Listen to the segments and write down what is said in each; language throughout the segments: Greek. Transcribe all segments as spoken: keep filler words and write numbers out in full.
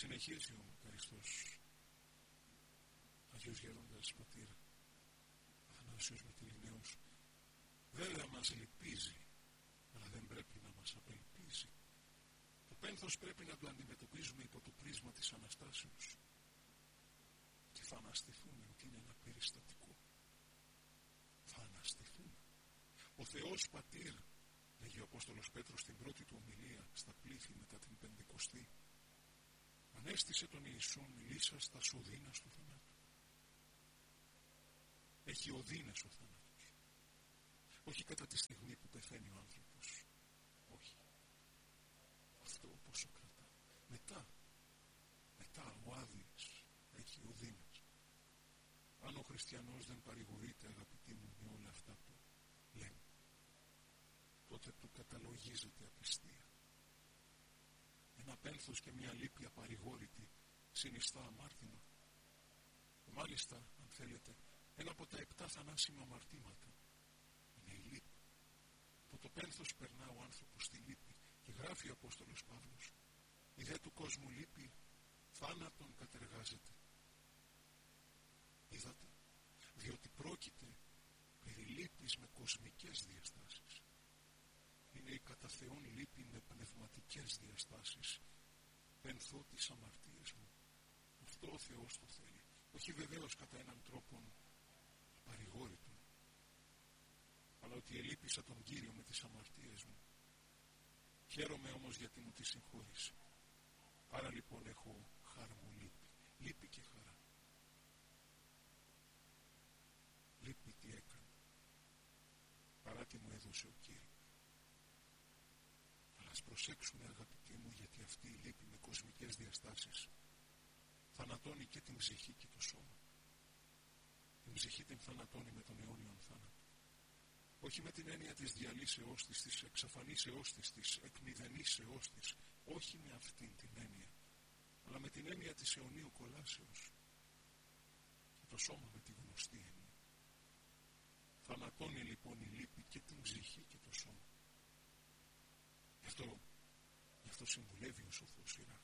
συνεχίζει ο Καριστός Αγίος Γέροντας πατήρ Αθανάσιος Μητυληναίος. Βέβαια μας λυπίζει, αλλά δεν πρέπει να μας απελπίζει. Το πένθος πρέπει να το αντιμετωπίζουμε υπό το πρίσμα της Αναστάσεως και θα αναστηθούμε ότι είναι ένα περιστατικό. Θα αναστηθούμε. Ο Θεός πατήρ, λέγει ο Απόστολος Πέτρος στην πρώτη του ομιλία στα πλήθη μετά την Πεντηκοστή, ανέστησε τον Ιησούν λύσας τα οδύνας του θανάτου. Έχει οδύνες ο θάνατος. Όχι κατά τη στιγμή που πεθαίνει ο άνθρωπος. Όχι. Αυτό πόσο κρατά. Μετά, μετά ο άδειας έχει οδύνες. Αν ο χριστιανός δεν παρηγορείται, αγαπητοί μου, με όλα αυτά που λέμε, τότε του καταλογίζεται απιστία. Ένα πένθος και μια λύπη απαρηγόρητη συνιστά αμάρτημα. Και μάλιστα, αν θέλετε, ένα από τα επτά θανάσιμα αμαρτήματα είναι η λύπη. Από το πένθος περνά ο άνθρωπος στη λύπη και γράφει ο Απόστολος Παύλος: η δε του κόσμου λύπη θάνατον κατεργάζεται. Είδατε, διότι πρόκειται περί λύπης με κοσμικές διαστάσεις. Είναι η κατά Θεόν λύπη με πνευματικές διαστάσεις. Πενθώ τις αμαρτίες μου. Αυτό ο Θεός το θέλει. Όχι βεβαίως κατά έναν τρόπο παρηγόρητον, αλλά ότι ελείπησα τον Κύριο με τις αμαρτίες μου. Χαίρομαι όμως γιατί μου τη συγχώρησε. Άρα λοιπόν έχω χάρμο λύπη. Λύπη και χαρά. Λύπη τι έκανε. Παρά τι μου έδωσε ο Κύριος. Αλλά ας προσέξουμε, αγαπητοί μου, γιατί αυτή η λύπη με κοσμικές διαστάσεις θανατώνει και την ψυχή και το σώμα. Την ψυχή την θανατώνει με τον αιώνιον θάνατο. Όχι με την έννοια της διαλύσεώς της, της εξαφανίσεώς της, της εκμηδενήσεώς της. Όχι με αυτήν την έννοια, αλλά με την έννοια της αιωνίου κολάσεως. Και το σώμα με τη γνωστή έννοια. Θανατώνει λοιπόν η λύπη και την ψυχή και το σώμα. Γι' αυτό, γι' αυτό συμβουλεύει ο σοφός Σιράχ.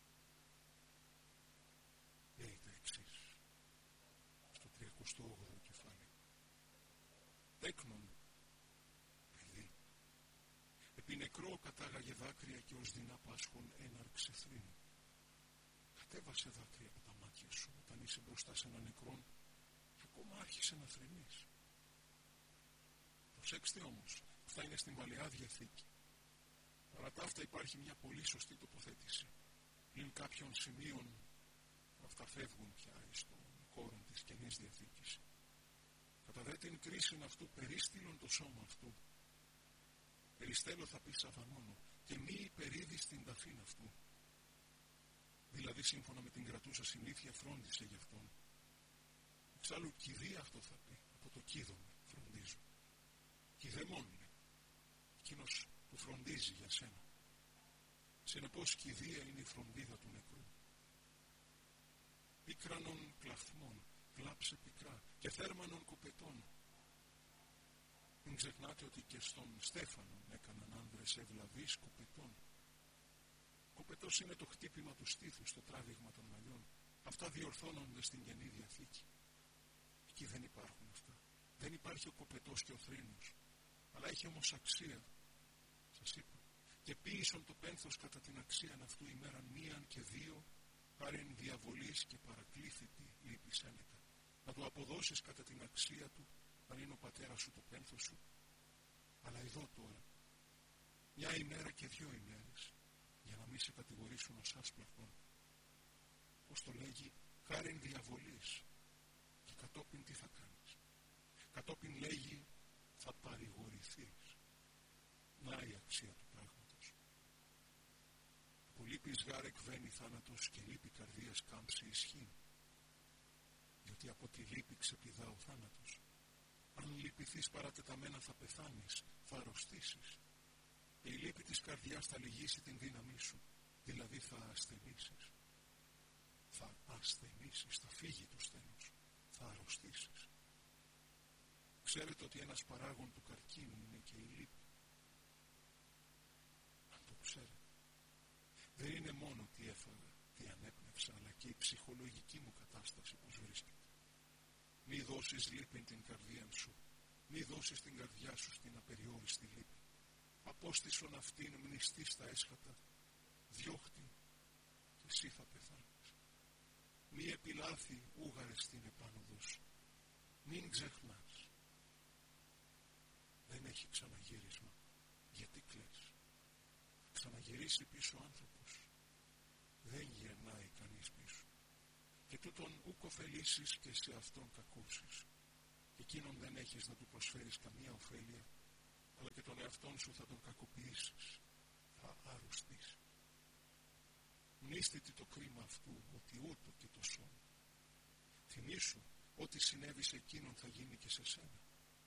Λέει τα εξής στο τριακοστό όγδοο κεφάλαιο. Τέκνον, παιδί, επί νεκρό κατάγαγε δάκρυα και ως δεινά πάσχων έναρξε θρήνη. Κατέβασε δάκρυα από τα μάτια σου όταν είσαι μπροστά σε ένα νεκρόν και ακόμα άρχισε να θρηνείς. Προσέξτε όμως, αυτά είναι στην Παλαιά Διαθήκη. Παρά τα αυτά υπάρχει μια πολύ σωστή τοποθέτηση. Πλην κάποιων σημείων που αυτά φεύγουν πια στον χώρο της Καινής Διαθήκης. Κατά δε την κρίση αυτού περίστηλον το σώμα αυτού. Περιστέλω θα πει σαβανώνω και μη υπερίδει στην ταφήν αυτού. Δηλαδή σύμφωνα με την κρατούσα συνήθεια φρόντισε γι' αυτόν. Εξάλλου κηδεία αυτό θα πει. Από το κίδωμε φροντίζω. Κηδεμόν λέει. Εκείνος που φροντίζει για σένα. Συνεπώς κηδεία είναι η φροντίδα του νεκρού. Πίκρανον κλαθμών, κλάψε πικρά και θέρμανον κοπετών. Μην ξεχνάτε ότι και στον Στέφανον έκαναν άνδρες ευλαβείς κοπετών. Κοπετός είναι το χτύπημα του στήθους, το τράβηγμα των μαλλιών. Αυτά διορθώνονται στην Καινή Διαθήκη. Εκεί δεν υπάρχουν αυτά. Δεν υπάρχει ο κοπετός και ο θρήνος. Αλλά έχει όμως αξία. Σας είπα. Και ποίησον το πένθος κατά την αξίαν αυτού ημέραν μίαν και δύο, χάριν διαβολής και παρακλήθητη λύπης ένεκα. Να το αποδώσεις κατά την αξία του, αν είναι ο πατέρας σου το πένθος σου. Αλλά εδώ τώρα, μια ημέρα και δύο ημέρες, για να μην σε κατηγορήσουν ως άσπλαχνον. Πώς το λέγει, χάριν διαβολής. Και κατόπιν τι θα κάνεις. Κατόπιν λέγει, θα παρηγορηθείς. Να η αξία του πράγματος. Που λύπης γάρ εκβαίνει θάνατος και λύπη καρδίας κάμψη ισχύει. Διότι από τη λύπη ξεπηδά ο θάνατος. Αν λυπηθείς παρατεταμένα θα πεθάνεις, θα αρρωστήσεις. Και η λύπη της καρδιάς θα λυγίσει την δύναμή σου, δηλαδή θα ασθενήσεις. Θα ασθενήσεις, θα φύγει το σθένος, θα αρρωστήσεις. Ξέρετε ότι ένας παράγων του καρκίνου είναι και η λύπη. Αν το ξέρετε. Δεν είναι μόνο τι έφαγα, τι ανέπνευσα. ψυχολογική μου κατάσταση πως βρίσκεται. Μη δώσεις λύπη την καρδία σου, μη δώσεις την καρδιά σου στην απεριόριστη λύπη. Απόστησον αυτήν μνηστή στα έσχατα, διώχτη και εσύ θα πεθάνεις. Μη επιλάθη ούγαρες στην επάνωδος, μην ξεχνάς. Δεν έχει ξαναγύρισμα. Γιατί κλαις? Ξαναγυρίσει πίσω ο άνθρωπος. Δεν γυρνάει κανείς πίσω. Και τούτον ούκ ωφελήσεις και σε αυτόν κακώσεις. Και εκείνον δεν έχεις να του προσφέρεις καμία ωφέλεια, αλλά και τον εαυτόν σου θα τον κακοποιήσεις. Θα αρρωστείς. Μνήστητη το κρίμα αυτού, ότι ούτω και το σώμα. Θυμήσου, ό,τι συνέβη σε εκείνον θα γίνει και σε σένα.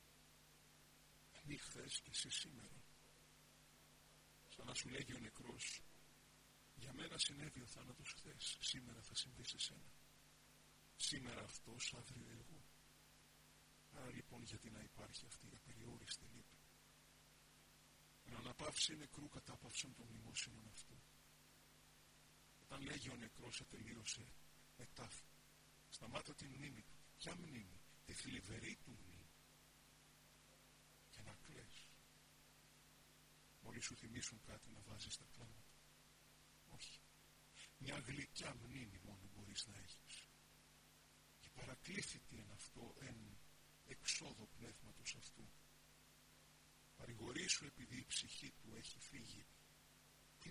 Μη χθες και σε σήμερα. Σαν να σου λέγει ο νεκρός, για μένα συνέβη ο θάνατος χθες, σήμερα θα συμβεί σε σένα. Σήμερα αυτός, αύριο εγώ. Άρα λοιπόν γιατί να υπάρχει αυτή η απεριόριστη λύπη? Εν αναπαύση νεκρού κατάπαυσαν των μνημόσυνων αυτού. Όταν λέγει ο νεκρός ατελείωσε, ετάφ, σταμάτα τη μνήμη του. Ποια μνήμη? Τη θλιβερή του μνήμη. Και να κλαις. Μόλις σου θυμίσουν κάτι να βάζεις τα κλάματα. Όχι. Μια γλυκιά μνήμη μόνο μπορείς να έχεις. Και παρακλήθητη εν αυτό, εν εξόδο πνεύματος αυτού. Παρηγορήσου επειδή η ψυχή του έχει φύγει